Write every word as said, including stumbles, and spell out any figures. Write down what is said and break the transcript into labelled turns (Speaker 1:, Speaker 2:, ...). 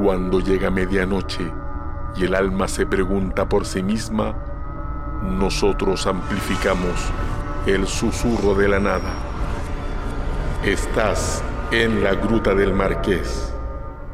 Speaker 1: Cuando llega medianoche y el alma se pregunta por sí misma, nosotros amplificamos el susurro de la nada. Estás en la Gruta del Marqués.